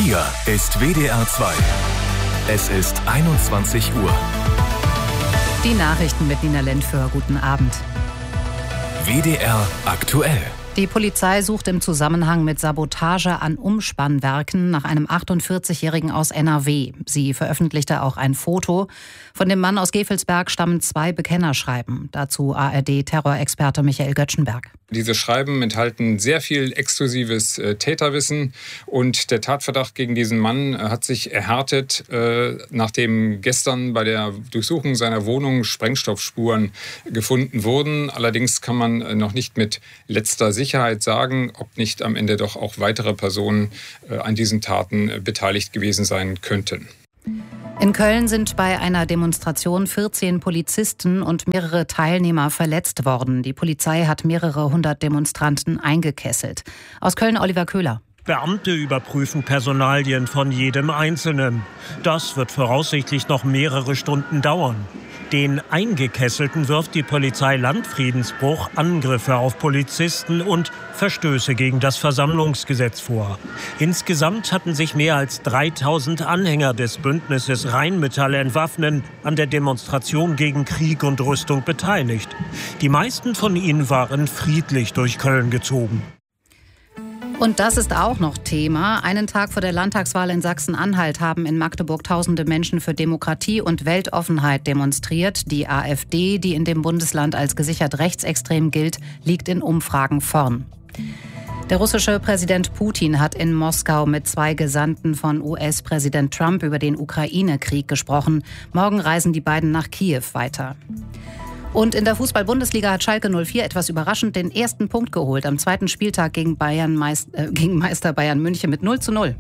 Hier ist WDR 2. Es ist 21 Uhr. Die Nachrichten mit Nina Lentföhr. Guten Abend. WDR aktuell. Die Polizei sucht im Zusammenhang mit Sabotage an Umspannwerken nach einem 48-Jährigen aus NRW. Sie veröffentlichte auch ein Foto. Von dem Mann aus Gevelsberg stammen 2 Bekennerschreiben. Dazu ARD-Terrorexperte Michael Göttschenberg. Diese Schreiben enthalten sehr viel exklusives Täterwissen und der Tatverdacht gegen diesen Mann hat sich erhärtet, nachdem gestern bei der Durchsuchung seiner Wohnung Sprengstoffspuren gefunden wurden. Allerdings kann man noch nicht mit letzter Sicherheit sagen, ob nicht am Ende doch auch weitere Personen an diesen Taten beteiligt gewesen sein könnten. In Köln sind bei einer Demonstration 14 Polizisten und mehrere Teilnehmer verletzt worden. Die Polizei hat mehrere hundert Demonstranten eingekesselt. Aus Köln Oliver Köhler. Beamte überprüfen Personalien von jedem Einzelnen. Das wird voraussichtlich noch mehrere Stunden dauern. Den Eingekesselten wirft die Polizei Landfriedensbruch, Angriffe auf Polizisten und Verstöße gegen das Versammlungsgesetz vor. Insgesamt hatten sich mehr als 3000 Anhänger des Bündnisses Rheinmetall entwaffnen an der Demonstration gegen Krieg und Rüstung beteiligt. Die meisten von ihnen waren friedlich durch Köln gezogen. Und das ist auch noch Thema. Einen Tag vor der Landtagswahl in Sachsen-Anhalt haben in Magdeburg tausende Menschen für Demokratie und Weltoffenheit demonstriert. Die AfD, die in dem Bundesland als gesichert rechtsextrem gilt, liegt in Umfragen vorn. Der russische Präsident Putin hat in Moskau mit 2 Gesandten von US-Präsident Trump über den Ukraine-Krieg gesprochen. Morgen reisen die beiden nach Kiew weiter. Und in der Fußball-Bundesliga hat Schalke 04 etwas überraschend den ersten Punkt geholt. Am 2. Spieltag gegen Meister Bayern München mit 0:0.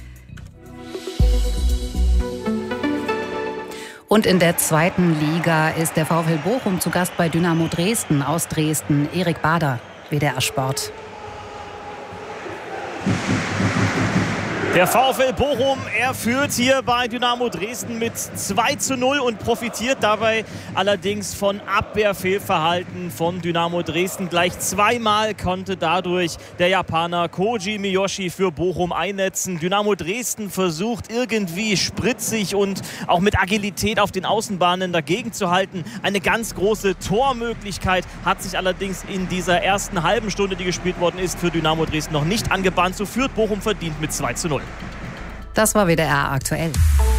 Und in der 2. Liga ist der VfL Bochum zu Gast bei Dynamo Dresden. Aus Dresden Erik Bader, WDR Sport. Der VfL Bochum, er führt hier bei Dynamo Dresden mit 2:0 und profitiert dabei allerdings von Abwehrfehlverhalten von Dynamo Dresden. Gleich 2-mal konnte dadurch der Japaner Koji Miyoshi für Bochum einnetzen. Dynamo Dresden versucht irgendwie spritzig und auch mit Agilität auf den Außenbahnen dagegen zu halten. Eine ganz große Tormöglichkeit hat sich allerdings in dieser ersten halben Stunde, die gespielt worden ist, für Dynamo Dresden noch nicht angebahnt. So führt Bochum verdient mit 2:0. Das war WDR aktuell.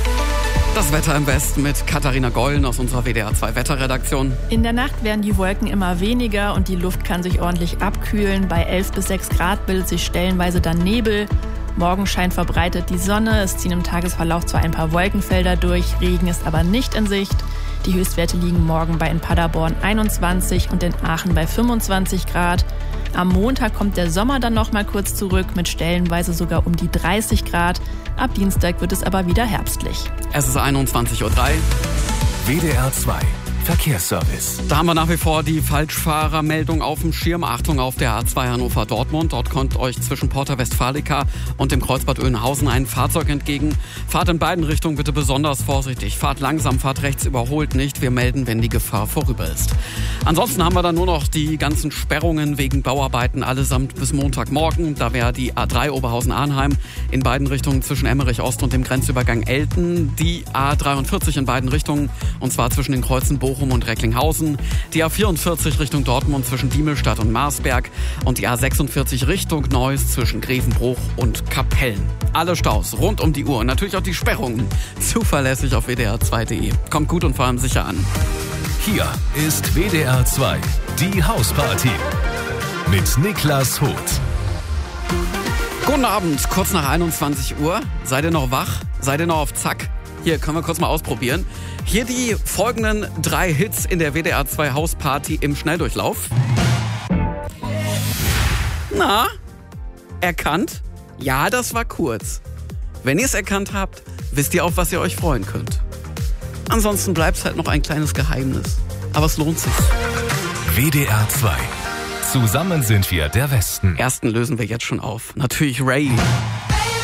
Das Wetter im Westen mit Katharina Gollen aus unserer WDR 2 Wetterredaktion. In der Nacht werden die Wolken immer weniger und die Luft kann sich ordentlich abkühlen. Bei 11 bis 6 Grad bildet sich stellenweise dann Nebel. Morgen scheint verbreitet die Sonne. Es ziehen im Tagesverlauf zwar ein paar Wolkenfelder durch, Regen ist aber nicht in Sicht. Die Höchstwerte liegen morgen bei in Paderborn 21 und in Aachen bei 25 Grad. Am Montag kommt der Sommer dann noch mal kurz zurück, mit stellenweise sogar um die 30 Grad. Ab Dienstag wird es aber wieder herbstlich. Es ist 21:03 Uhr. WDR 2 Verkehrsservice. Da haben wir nach wie vor die Falschfahrermeldung auf dem Schirm. Achtung auf der A2 Hannover-Dortmund. Dort kommt euch zwischen Porta Westfalica und dem Kreuzbad Oeynhausen ein Fahrzeug entgegen. Fahrt in beiden Richtungen bitte besonders vorsichtig. Fahrt langsam, fahrt rechts, überholt nicht. Wir melden, wenn die Gefahr vorüber ist. Ansonsten haben wir dann nur noch die ganzen Sperrungen wegen Bauarbeiten allesamt bis Montagmorgen. Da wäre die A3 Oberhausen-Arnheim in beiden Richtungen zwischen Emmerich Ost und dem Grenzübergang Elten. Die A43 in beiden Richtungen und zwar zwischen den Kreuzen Bochum und Recklinghausen, die A44 Richtung Dortmund zwischen Diemelstadt und Marsberg und die A46 Richtung Neuss zwischen Grevenbruch und Kapellen. Alle Staus rund um die Uhr und natürlich auch die Sperrungen zuverlässig auf wdr2.de. Kommt gut und vor allem sicher an. Hier ist WDR 2, die Hausparty mit Niklas Hoth. Guten Abend, kurz nach 21 Uhr. Seid ihr noch wach? Seid ihr noch auf Zack? Hier, können wir kurz mal ausprobieren. Hier die folgenden 3 Hits in der WDR 2 Hausparty im Schnelldurchlauf. Na, erkannt? Ja, das war kurz. Wenn ihr es erkannt habt, wisst ihr, auf was ihr euch freuen könnt. Ansonsten bleibt es halt noch ein kleines Geheimnis. Aber es lohnt sich. WDR 2. Zusammen sind wir der Westen. Ersten lösen wir jetzt schon auf. Natürlich Ray.